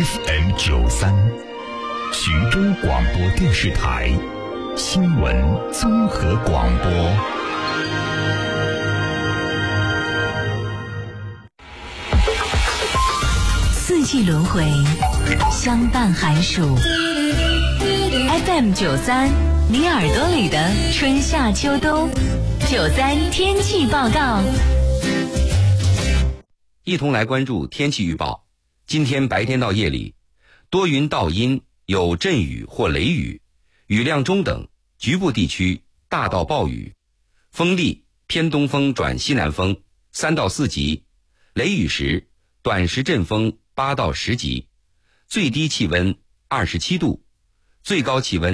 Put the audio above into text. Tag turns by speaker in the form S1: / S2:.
S1: FM93，徐州广播电视台新闻综合广播。
S2: 四季轮回，相伴寒暑。FM93，你耳朵里的春夏秋冬。93天气报告。
S3: 一同来关注天气预报。今天白天到夜里，多云到阴，有阵雨或雷雨，雨量中等，局部地区大到暴雨，风力偏东风转西南风3到4级，雷雨时短时阵风8到10级，最低气温27度，最高气温